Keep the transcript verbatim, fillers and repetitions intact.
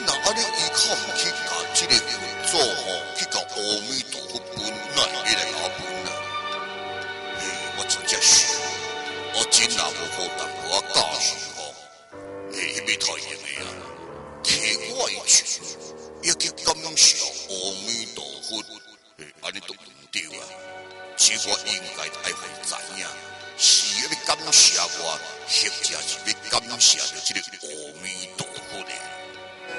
若安尼依靠毋去甲即个佛祖吼，去甲阿弥陀佛分，那会来阿分啊？嘿，我真正是，我真若无好当我教授吼，嘿，迄要太用的啊！摕我一句，也去感谢阿弥陀佛，嘿，安尼都唔对啊！其实我应该爱互知影，是要感谢我，或者是要感谢着即个